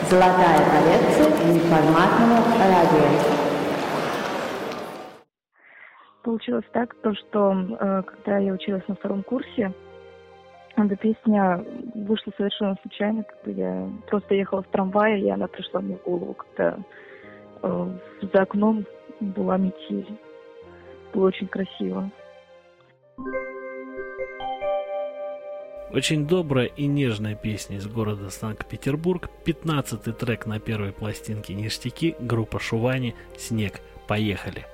Золотая коллекция неформатного радио. Получилось так, что когда я училась на втором курсе, эта песня вышла совершенно случайно, когда я просто ехала в трамвае, и она пришла мне в голову, когда за окном была метель. Было очень красиво. Очень добрая и нежная песня из города Санкт-Петербург. 15-й трек на первой пластинке «Ништяки», группа Шувани, «Снег». Поехали!